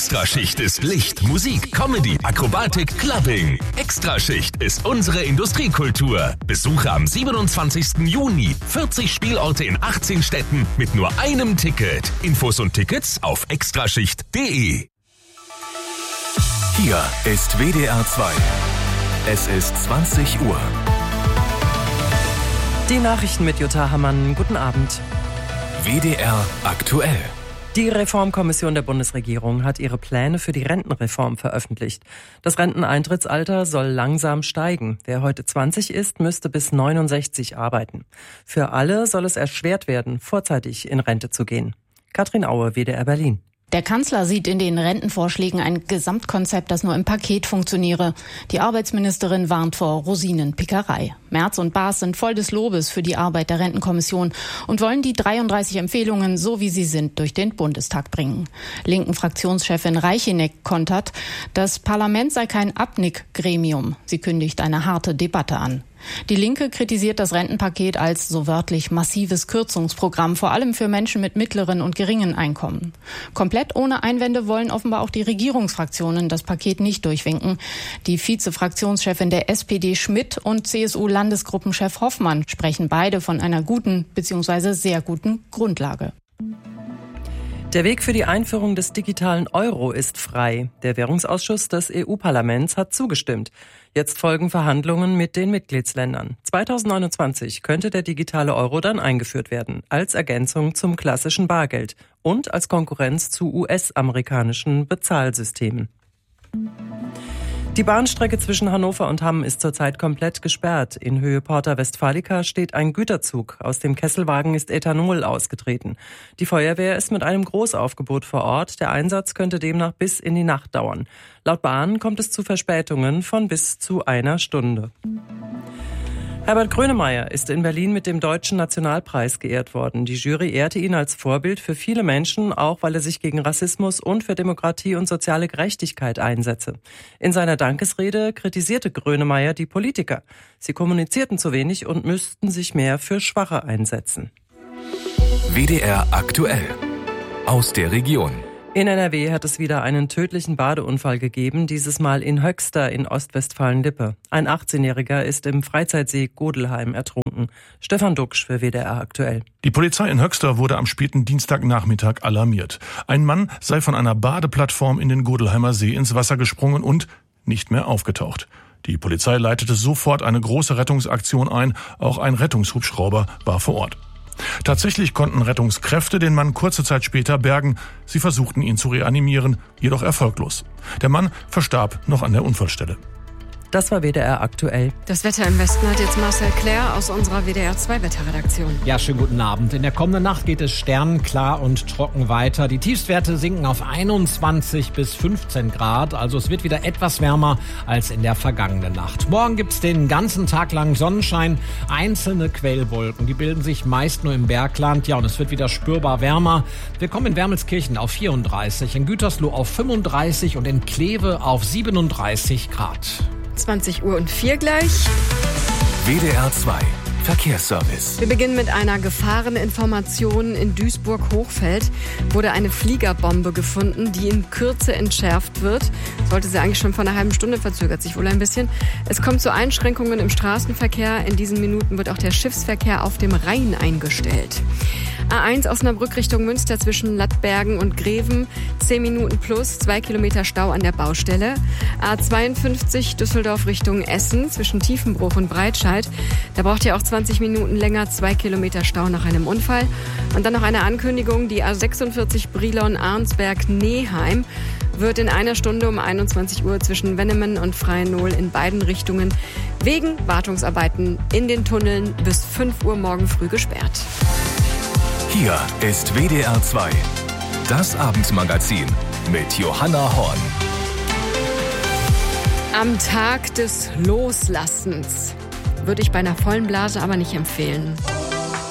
Extraschicht ist Licht, Musik, Comedy, Akrobatik, Clubbing. Extraschicht ist unsere Industriekultur. Besuche am 27. Juni 40 Spielorte in 18 Städten mit nur einem Ticket. Infos und Tickets auf extraschicht.de. Hier ist WDR 2. Es ist 20 Uhr. Die Nachrichten mit Jutta Hammann. Guten Abend. WDR aktuell. Die Reformkommission der Bundesregierung hat ihre Pläne für die Rentenreform veröffentlicht. Das Renteneintrittsalter soll langsam steigen. Wer heute 20 ist, müsste bis 69 arbeiten. Für alle soll es erschwert werden, vorzeitig in Rente zu gehen. Katrin Aue, WDR Berlin. Der Kanzler sieht in den Rentenvorschlägen ein Gesamtkonzept, das nur im Paket funktioniere. Die Arbeitsministerin warnt vor Rosinenpickerei. Merz und Baas sind voll des Lobes für die Arbeit der Rentenkommission und wollen die 33 Empfehlungen, so wie sie sind, durch den Bundestag bringen. Linken Fraktionschefin Reicheneck kontert, das Parlament sei kein Abnickgremium. Sie kündigt eine harte Debatte an. Die Linke kritisiert das Rentenpaket als so wörtlich massives Kürzungsprogramm, vor allem für Menschen mit mittleren und geringen Einkommen. Komplett ohne Einwände wollen offenbar auch die Regierungsfraktionen das Paket nicht durchwinken. Die Vize-Fraktionschefin der SPD Schmidt und CSU-Landesgruppenchef Hoffmann sprechen beide von einer guten bzw. sehr guten Grundlage. Der Weg für die Einführung des digitalen Euro ist frei. Der Währungsausschuss des EU-Parlaments hat zugestimmt. Jetzt folgen Verhandlungen mit den Mitgliedsländern. 2029 könnte der digitale Euro dann eingeführt werden, als Ergänzung zum klassischen Bargeld und als Konkurrenz zu US-amerikanischen Bezahlsystemen. Die Bahnstrecke zwischen Hannover und Hamm ist zurzeit komplett gesperrt. In Höhe Porta Westfalica steht ein Güterzug. Aus dem Kesselwagen ist Ethanol ausgetreten. Die Feuerwehr ist mit einem Großaufgebot vor Ort. Der Einsatz könnte demnach bis in die Nacht dauern. Laut Bahn kommt es zu Verspätungen von bis zu einer Stunde. Herbert Grönemeyer ist in Berlin mit dem Deutschen Nationalpreis geehrt worden. Die Jury ehrte ihn als Vorbild für viele Menschen, auch weil er sich gegen Rassismus und für Demokratie und soziale Gerechtigkeit einsetze. In seiner Dankesrede kritisierte Grönemeyer die Politiker. Sie kommunizierten zu wenig und müssten sich mehr für Schwache einsetzen. WDR aktuell. Aus der Region. In NRW hat es wieder einen tödlichen Badeunfall gegeben, dieses Mal in Höxter in Ostwestfalen-Lippe. Ein 18-Jähriger ist im Freizeitsee Godelheim ertrunken. Stefan Duxch für WDR aktuell. Die Polizei in Höxter wurde am späten Dienstagnachmittag alarmiert. Ein Mann sei von einer Badeplattform in den Godelheimer See ins Wasser gesprungen und nicht mehr aufgetaucht. Die Polizei leitete sofort eine große Rettungsaktion ein. Auch ein Rettungshubschrauber war vor Ort. Tatsächlich konnten Rettungskräfte den Mann kurze Zeit später bergen. Sie versuchten ihn zu reanimieren, jedoch erfolglos. Der Mann verstarb noch an der Unfallstelle. Das war WDR aktuell. Das Wetter im Westen hat jetzt Marcel Claire aus unserer WDR 2 Wetterredaktion. Ja, schönen guten Abend. In der kommenden Nacht geht es sternklar und trocken weiter. Die Tiefstwerte sinken auf 21 bis 15 Grad. Also es wird wieder etwas wärmer als in der vergangenen Nacht. Morgen gibt es den ganzen Tag lang Sonnenschein. Einzelne Quellwolken, die bilden sich meist nur im Bergland. Ja, und es wird wieder spürbar wärmer. Wir kommen in Wermelskirchen auf 34, in Gütersloh auf 35 und in Kleve auf 37 Grad. 20 Uhr und 4 gleich. WDR 2 Verkehrsservice. Wir beginnen mit einer Gefahreninformation. In Duisburg-Hochfeld wurde eine Fliegerbombe gefunden, die in Kürze entschärft wird. Sollte sie eigentlich schon vor einer halben Stunde, verzögert sich wohl ein bisschen. Es kommt zu Einschränkungen im Straßenverkehr. In diesen Minuten wird auch der Schiffsverkehr auf dem Rhein eingestellt. A1 Osnabrück Richtung Münster zwischen Lattbergen und Greven, 10 Minuten plus, 2 Kilometer Stau an der Baustelle. A52 Düsseldorf Richtung Essen zwischen Tiefenbruch und Breitscheid. Da braucht ihr auch 20 Minuten länger, 2 Kilometer Stau nach einem Unfall. Und dann noch eine Ankündigung, die A46 Brilon-Arnsberg-Neheim wird in einer Stunde um 21 Uhr zwischen Wennemen und Freiennohl in beiden Richtungen wegen Wartungsarbeiten in den Tunneln bis 5 Uhr morgen früh gesperrt. Hier ist WDR 2, das Abendmagazin mit Johanna Horn. Am Tag des Loslassens würde ich bei einer vollen Blase aber nicht empfehlen.